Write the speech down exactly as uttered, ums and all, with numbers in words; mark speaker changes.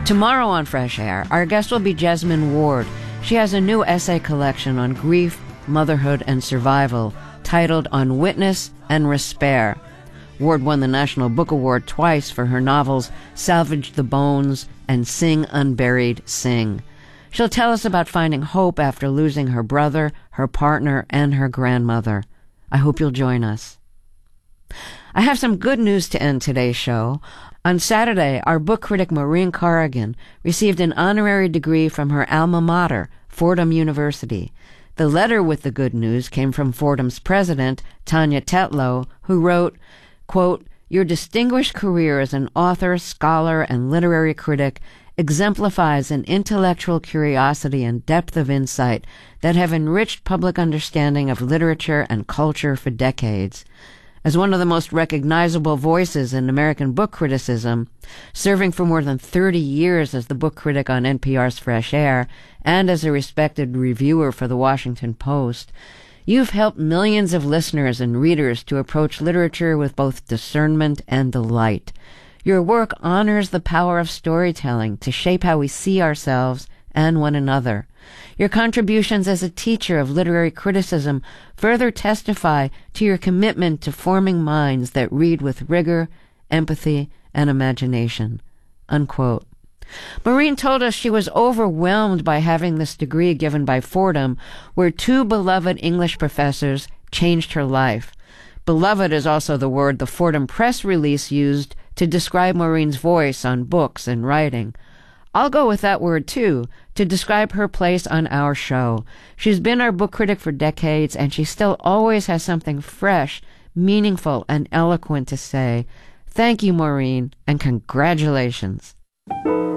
Speaker 1: Tomorrow on Fresh Air, our guest will be Jesmyn Ward. She has a new essay collection on grief, motherhood, and survival, titled On Witness and Respair. Ward won the National Book Award twice for her novels Salvage the Bones and Sing Unburied Sing. She'll tell us about finding hope after losing her brother, her partner, and her grandmother. I hope you'll join us. I have some good news to end today's show. On Saturday, our book critic Maureen Corrigan received an honorary degree from her alma mater, Fordham University. The letter with the good news came from Fordham's president, Tanya Tetlow, who wrote, quote, "Your distinguished career as an author, scholar, and literary critic exemplifies an intellectual curiosity and depth of insight that have enriched public understanding of literature and culture for decades. As one of the most recognizable voices in American book criticism, serving for more than thirty years as the book critic on N P R's Fresh Air and as a respected reviewer for The Washington Post, you've helped millions of listeners and readers to approach literature with both discernment and delight. Your work honors the power of storytelling to shape how we see ourselves and one another. Your contributions as a teacher of literary criticism further testify to your commitment to forming minds that read with rigor, empathy, and imagination." Unquote. Maureen told us she was overwhelmed by having this degree given by Fordham, where two beloved English professors changed her life. Beloved is also the word the Fordham press release used to describe Maureen's voice on books and writing. I'll go with that word, too, to describe her place on our show. She's been our book critic for decades, and she still always has something fresh, meaningful, and eloquent to say. Thank you, Maureen, and congratulations.